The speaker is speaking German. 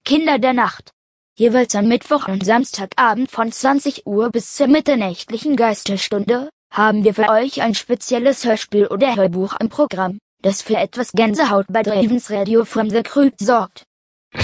Kinder der Nacht. Jeweils am Mittwoch und Samstagabend von 20 Uhr bis zur mitternächtlichen Geisterstunde haben wir für euch ein spezielles Hörspiel oder Hörbuch im Programm, das für etwas Gänsehaut bei Dravens Radio from the Crypt sorgt.